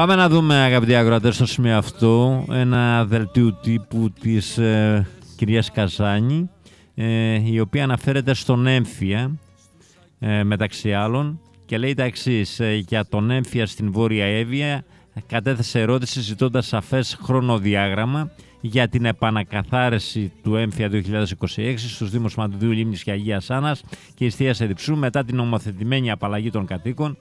Πάμε να δούμε, αγαπητοί ακροατές, στο σημείο αυτό ένα δελτίο τύπου της κυρίας Καζάνη, η οποία αναφέρεται στον έμφυα, μεταξύ άλλων, και λέει τα εξής: για τον έμφυα στην Βόρεια Εύβοια κατέθεσε ερώτηση ζητώντας σαφές χρονοδιάγραμμα για την επανακαθάριση του έμφυα 2026 στους Δήμους Μαντουδίου, Λίμνης και Αγίας Άννας και Ιστίας Ερυψού μετά την νομοθετημένη απαλλαγή των κατοίκων,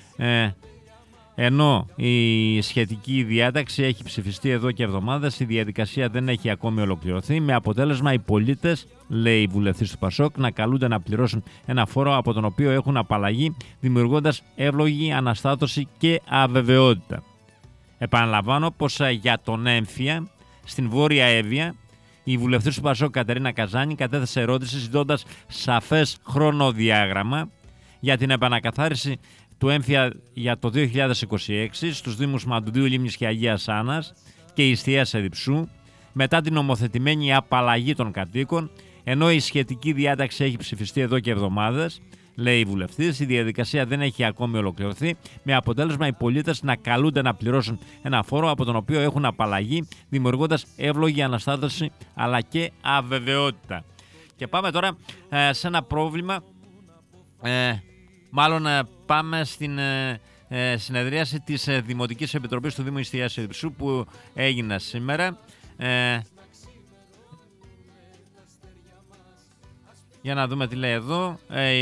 ενώ η σχετική διάταξη έχει ψηφιστεί εδώ και εβδομάδες. Η διαδικασία δεν έχει ακόμη ολοκληρωθεί, με αποτέλεσμα οι πολίτες, λέει η βουλευτής του Πασόκ, να καλούνται να πληρώσουν ένα φόρο από τον οποίο έχουν απαλλαγή, δημιουργώντας εύλογη αναστάτωση και αβεβαιότητα. Επαναλαμβάνω πως για τον έμφυα στην Βόρεια Εύβοια η βουλευτής του Πασόκ Κατερίνα Καζάνη κατέθεσε ερώτηση ζητώντας σαφές χρονοδιάγραμμα για την επανακαθάριση του έμφυα για το 2026 στους Δήμους Μαντουδίου, Λίμνης και Αγίας Άννας και Ιστίας Ερυψού μετά την νομοθετημένη απαλλαγή των κατοίκων, ενώ η σχετική διάταξη έχει ψηφιστεί εδώ και εβδομάδες, λέει η βουλευτής. Η διαδικασία δεν έχει ακόμη ολοκληρωθεί, με αποτέλεσμα οι πολίτες να καλούνται να πληρώσουν ένα φόρο από τον οποίο έχουν απαλλαγή, δημιουργώντας εύλογη αναστάτωση αλλά και αβεβαιότητα. Και πάμε τώρα σε ένα πρόβλημα. Μάλλον πάμε στην συνεδρίαση της Δημοτικής Επιτροπής του Δήμου Ιστίας Ερυψού που έγινε σήμερα. Για να δούμε τι λέει εδώ.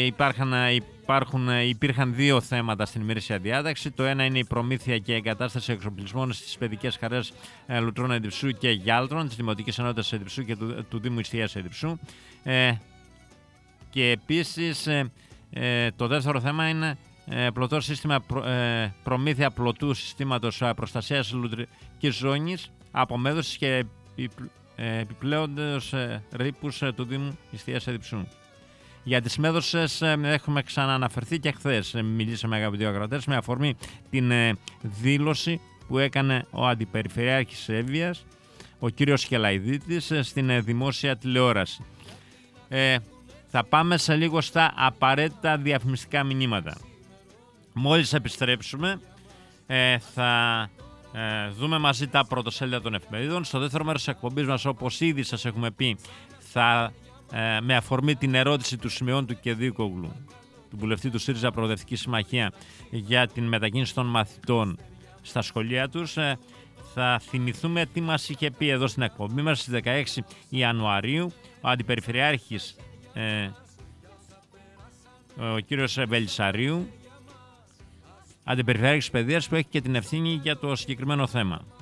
Υπήρχαν δύο θέματα στην ημερήσια διάταξη. Το ένα είναι η προμήθεια και εγκατάσταση εξοπλισμών στις παιδικές χαρές Λουτρών Ερυψού και Γιάλτρων της Δημοτικής Ενότητας Ερυψού και του Δήμου Ιστίας Ερυψού. Και επίσης το δεύτερο θέμα είναι πλωτό σύστημα, προμήθεια πλωτού συστήματος προστασίας λουτρικής ζώνης, απομέδωσης και επιπλέοντος ρήπους του Δήμου Ιστίας Ερυψού. Για τις μέδωσες έχουμε ξανααναφερθεί και χθες. Μιλήσαμε, αγαπητοί ακροατές, με αφορμή την δήλωση που έκανε ο Αντιπεριφερειάρχης Εύβοιας, ο κύριος Χελαϊδίτης, στην δημόσια τηλεόραση. Θα πάμε σε λίγο στα απαραίτητα διαφημιστικά μηνύματα. Μόλις επιστρέψουμε θα δούμε μαζί τα πρωτοσέλιδα των εφημερίδων. Στο δεύτερο μέρος της εκπομπής μας, όπως ήδη σας έχουμε πει, θα με αφορμή την ερώτηση του Σιμεών και Δίκογλου, του βουλευτή του ΣΥΡΙΖΑ Προοδευτική Συμμαχία, για την μετακίνηση των μαθητών στα σχολεία τους, θα θυμηθούμε τι μας είχε πει εδώ στην εκπομπή μας στις 16 Ιανουαρίου ο Αντιπεριφερειάρχης ο κύριος Βελισσαρίου, Αντιπεριφερειάρχης Παιδείας, που έχει και την ευθύνη για το συγκεκριμένο θέμα.